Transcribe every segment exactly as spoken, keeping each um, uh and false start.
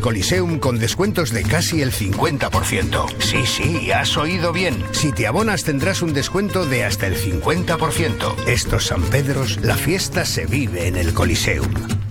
Coliseum con descuentos de casi el cincuenta por ciento. Sí, sí, has oído bien. Si te abonas tendrás un descuento de hasta el cincuenta por ciento. Estos San Pedros, la fiesta se vive en el Coliseum.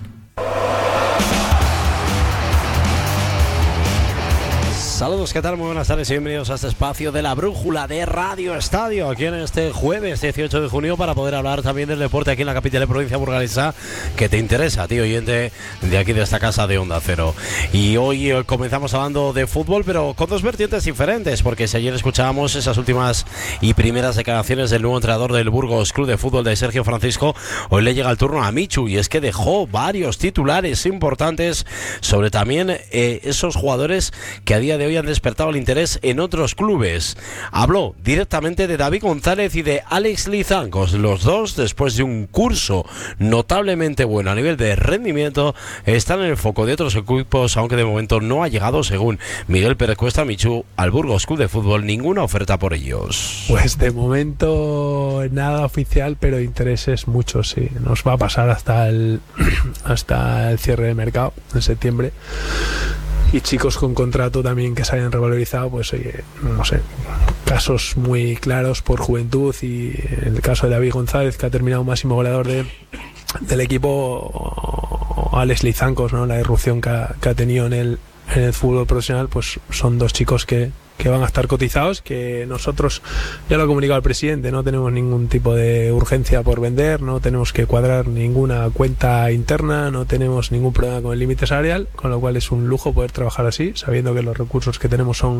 Saludos, ¿qué tal? Muy buenas tardes y bienvenidos a este espacio de la brújula de Radio Estadio, aquí en este jueves dieciocho de junio, para poder hablar también del deporte aquí en la capital de provincia burgalesa, que te interesa, tío oyente de aquí de esta casa de Onda Cero. Y hoy eh, comenzamos hablando de fútbol, pero con dos vertientes diferentes, porque si ayer escuchábamos esas últimas y primeras declaraciones del nuevo entrenador del Burgos Club de Fútbol, de Sergio Francisco, hoy le llega el turno a Michu, y es que dejó varios titulares importantes sobre también eh, esos jugadores que a día de hoy han despertado el interés en otros clubes. Habló directamente de David González y de Alex Lizancos. Los dos, después de un curso notablemente bueno a nivel de rendimiento, están en el foco de otros equipos, aunque de momento no ha llegado, según Miguel Pérez Cuesta Michu, al Burgos Club de Fútbol ninguna oferta por ellos. Pues de momento nada oficial, pero intereses muchos, sí. Nos va a pasar hasta el hasta el cierre de mercado en septiembre. Y chicos con contrato también que se hayan revalorizado, pues oye, no sé, casos muy claros por juventud, y en el caso de David González, que ha terminado máximo goleador de, del equipo, o Alex Lizancos, ¿no? La irrupción que ha, que ha tenido en el, en el fútbol profesional, pues son dos chicos que que van a estar cotizados, que nosotros, ya lo ha comunicado el presidente, no tenemos ningún tipo de urgencia por vender, no tenemos que cuadrar ninguna cuenta interna, no tenemos ningún problema con el límite salarial, con lo cual es un lujo poder trabajar así, sabiendo que los recursos que tenemos son,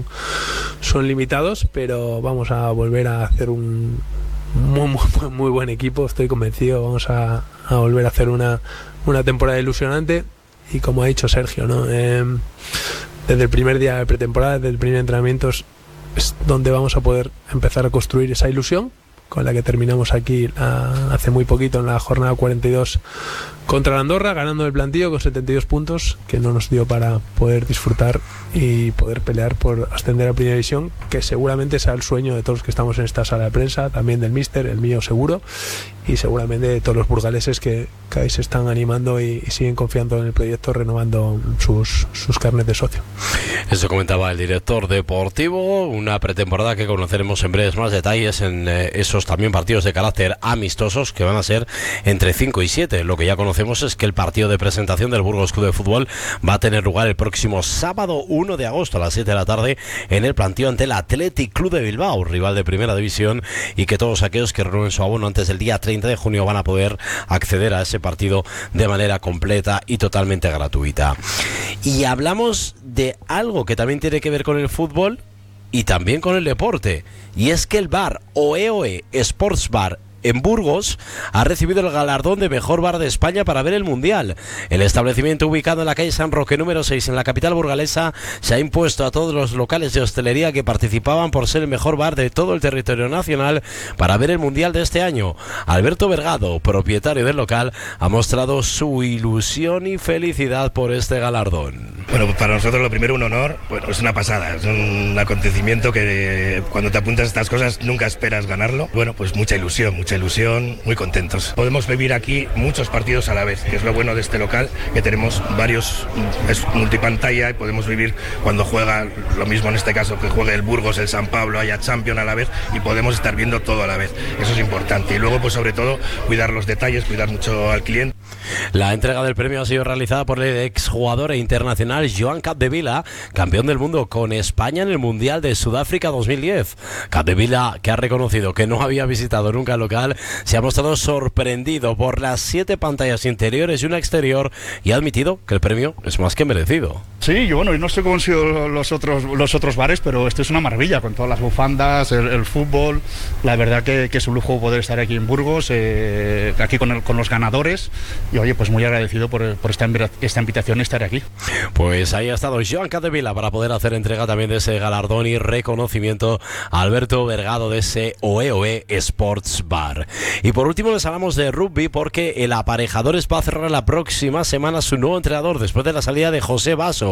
son limitados, pero vamos a volver a hacer un muy, muy, muy buen equipo, estoy convencido, vamos a, a volver a hacer una, una temporada ilusionante, y como ha dicho Sergio, ¿no? Eh, desde el primer día de pretemporada, desde el primer entrenamiento, es donde vamos a poder empezar a construir esa ilusión con la que terminamos aquí a, hace muy poquito en la jornada cuarenta y dos contra la Andorra, ganando el plantillo con setenta y dos puntos, que no nos dio para poder disfrutar y poder pelear por ascender a Primera División, que seguramente sea el sueño de todos los que estamos en esta sala de prensa, también del míster, el mío seguro, y seguramente de todos los burgaleses que, que ahí se están animando y, y siguen confiando en el proyecto, renovando sus, sus carnes de socio. Eso comentaba el director deportivo, una pretemporada que conoceremos en breves más detalles en eh, esos también partidos de carácter amistosos, que van a ser entre cinco y siete. Lo que ya conocemos es que el partido de presentación del Burgos Club de Fútbol va a tener lugar el próximo sábado uno de agosto a las siete de la tarde en el plantío ante el Athletic Club de Bilbao, rival de Primera División, y que todos aquellos que renueven su abono antes del día treinta de junio van a poder acceder a ese partido de manera completa y totalmente gratuita. Y hablamos de algo que también tiene que ver con el fútbol y también con el deporte, y es que el bar Oe Oe Sports Bar en Burgos ha recibido el galardón de mejor bar de España para ver el Mundial. El establecimiento, ubicado en la calle San Roque número seis en la capital burgalesa, se ha impuesto a todos los locales de hostelería que participaban por ser el mejor bar de todo el territorio nacional para ver el Mundial de este año. Alberto Vergado, propietario del local, ha mostrado su ilusión y felicidad por este galardón. Bueno, para nosotros lo primero un honor, bueno, es una pasada, es un acontecimiento que cuando te apuntas a estas cosas nunca esperas ganarlo. Bueno, pues mucha ilusión, mucha ilusión, muy contentos. Podemos vivir aquí muchos partidos a la vez, que es lo bueno de este local, que tenemos varios, es multipantalla, y podemos vivir cuando juega, lo mismo en este caso, que juegue el Burgos, el San Pablo, haya Champions a la vez, y podemos estar viendo todo a la vez. Eso es importante. Y luego, pues sobre todo, cuidar los detalles, cuidar mucho al cliente. La entrega del premio ha sido realizada por el exjugador e internacional Joan Capdevila, campeón del mundo con España en el Mundial de Sudáfrica dos mil diez. Capdevila, que ha reconocido que no había visitado nunca el local, se ha mostrado sorprendido por las siete pantallas interiores y una exterior, y ha admitido que el premio es más que merecido. Sí, yo bueno, no sé cómo han sido los otros, los otros bares, pero esto es una maravilla, con todas las bufandas, el, el fútbol. La verdad que, que es un lujo poder estar aquí en Burgos, eh, aquí con, el, con los ganadores, y oye, pues muy agradecido por, por esta, esta invitación y estar aquí. Pues ahí ha estado Joan Capdevila para poder hacer entrega también de ese galardón y reconocimiento a Alberto Vergado de ese Oe Oe Sports Bar. Y por último les hablamos de rugby, porque el Aparejadores va a cerrar la próxima semana su nuevo entrenador después de la salida de José Basso.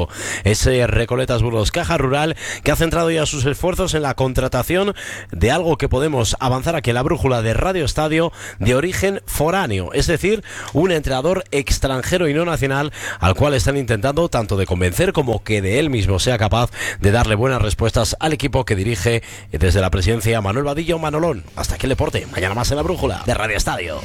Estadio. Ese Recoletas Burgos Caja Rural que ha centrado ya sus esfuerzos en la contratación de algo que podemos avanzar aquí en la brújula de Radio Estadio, de origen foráneo, es decir, un entrenador extranjero y no nacional al cual están intentando tanto de convencer como que de él mismo sea capaz de darle buenas respuestas al equipo que dirige desde la presidencia Manuel Vadillo Manolón. Hasta aquí el deporte. Mañana más en la brújula de Radio Estadio.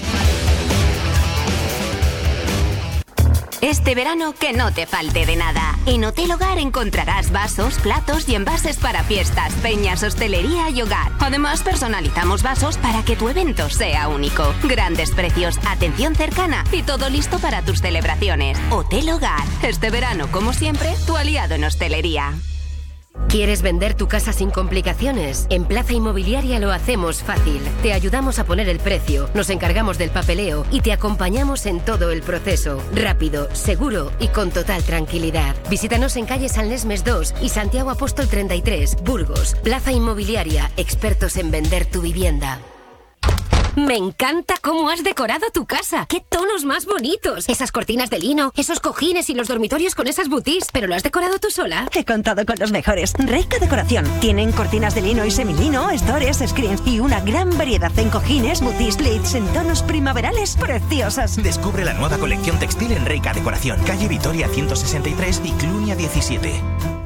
Este verano que no te falte de nada. En Hotel Hogar encontrarás vasos, platos y envases para fiestas, peñas, hostelería y hogar. Además, personalizamos vasos para que tu evento sea único. Grandes precios, atención cercana y todo listo para tus celebraciones. Hotel Hogar. Este verano, como siempre, tu aliado en hostelería. ¿Quieres vender tu casa sin complicaciones? En Plaza Inmobiliaria lo hacemos fácil. Te ayudamos a poner el precio, nos encargamos del papeleo y te acompañamos en todo el proceso. Rápido, seguro y con total tranquilidad. Visítanos en calle San Lesmes dos y Santiago Apóstol treinta y tres, Burgos. Plaza Inmobiliaria, expertos en vender tu vivienda. Me encanta cómo has decorado tu casa. ¡Qué tonos más bonitos! Esas cortinas de lino, esos cojines y los dormitorios con esas boutis. ¿Pero lo has decorado tú sola? He contado con los mejores. Reika Decoración. Tienen cortinas de lino y semilino, stores, screens y una gran variedad en cojines, boutis, plates en tonos primaverales preciosas. Descubre la nueva colección textil en Reika Decoración. Calle Vitoria ciento sesenta y tres y Clunia diecisiete.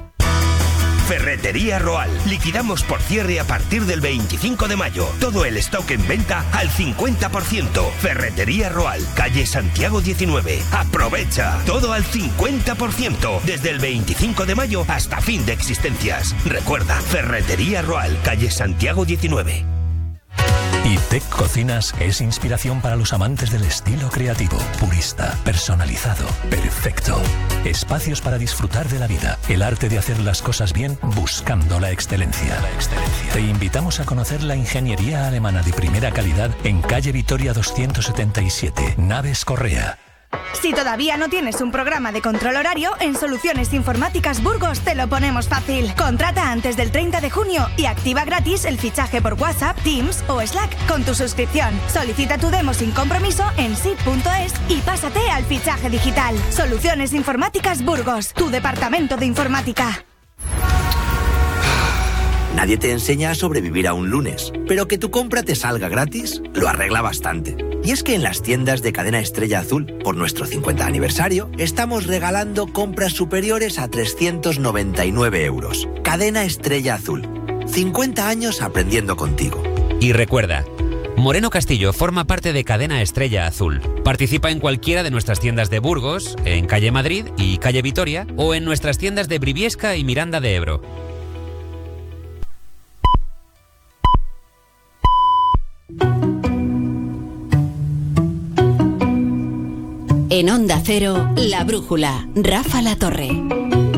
Ferretería Roal. Liquidamos por cierre a partir del veinticinco de mayo. Todo el stock en venta al cincuenta por ciento. Ferretería Roal, calle Santiago diecinueve. Aprovecha. Todo al cincuenta por ciento. Desde el veinticinco de mayo hasta fin de existencias. Recuerda, Ferretería Roal, calle Santiago diecinueve. ITEC Cocinas es inspiración para los amantes del estilo creativo, purista, personalizado, perfecto. Espacios para disfrutar de la vida, el arte de hacer las cosas bien buscando la excelencia. La excelencia. Te invitamos a conocer la ingeniería alemana de primera calidad en calle Vitoria doscientos setenta y siete, Naves Correa. Si todavía no tienes un programa de control horario, en Soluciones Informáticas Burgos te lo ponemos fácil. Contrata antes del treinta de junio y activa gratis el fichaje por WhatsApp, Teams o Slack con tu suscripción. Solicita tu demo sin compromiso en S I T punto es y pásate al fichaje digital. Soluciones Informáticas Burgos, tu departamento de informática. Nadie te enseña a sobrevivir a un lunes, pero que tu compra te salga gratis lo arregla bastante. Y es que en las tiendas de Cadena Estrella Azul, por nuestro cincuenta aniversario, estamos regalando compras superiores a trescientos noventa y nueve euros. Cadena Estrella Azul. cincuenta años aprendiendo contigo. Y recuerda, Moreno Castillo forma parte de Cadena Estrella Azul. Participa en cualquiera de nuestras tiendas de Burgos, en calle Madrid y calle Vitoria, o en nuestras tiendas de Briviesca y Miranda de Ebro. En Onda Cero, La Brújula, Rafa La Torre.